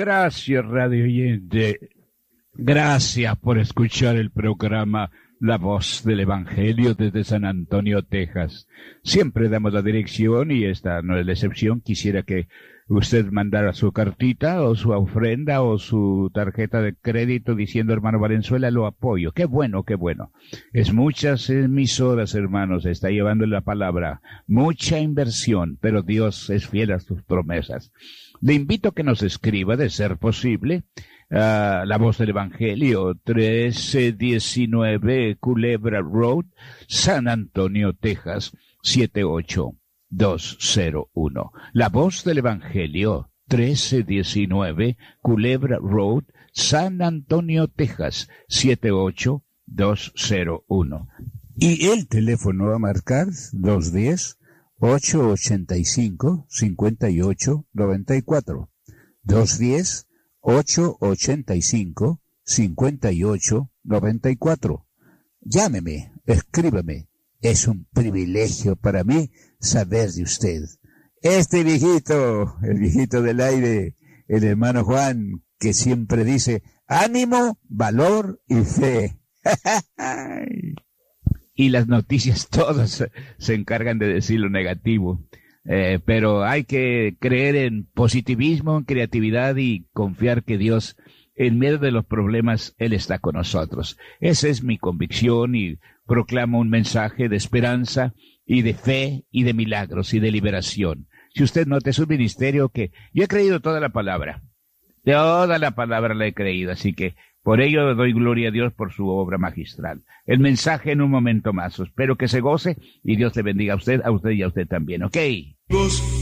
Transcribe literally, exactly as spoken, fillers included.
Gracias, radio oyente. Gracias por escuchar el programa La Voz del Evangelio desde San Antonio, Texas. Siempre damos la dirección y esta no es la excepción. Quisiera que usted mandara su cartita o su ofrenda o su tarjeta de crédito diciendo, hermano Valenzuela, lo apoyo. Qué bueno, qué bueno. Es muchas emisoras, hermanos, está llevando la palabra. Mucha inversión, pero Dios es fiel a sus promesas. Le invito a que nos escriba, de ser posible, Uh, La Voz del Evangelio, trece diecinueve Culebra Road, San Antonio, Texas, siete ocho dos cero uno. La Voz del Evangelio, trece diecinueve Culebra Road, San Antonio, Texas, siete ocho dos cero uno. Y el teléfono a marcar, dos uno cero, ocho ocho cinco, cinco ocho nueve cuatro. dos uno cero, ocho ocho cinco, cinco ocho nueve cuatro. Llámeme, escríbame. Es un privilegio para mí saber de usted. Este viejito, el viejito del aire, el hermano Juan, que siempre dice ánimo, valor y fe. Y las noticias todas se encargan de decir lo negativo. Eh, pero hay que creer en positivismo, en creatividad y confiar que Dios, en medio de los problemas, Él está con nosotros. Esa es mi convicción y proclamo un mensaje de esperanza y de fe y de milagros y de liberación. Si usted nota, es un ministerio que yo he creído toda la palabra. Toda la palabra la he creído, así que por ello doy gloria a Dios por su obra magistral. El mensaje en un momento más. Espero que se goce y Dios le bendiga a usted, a usted y a usted también, ¿ok?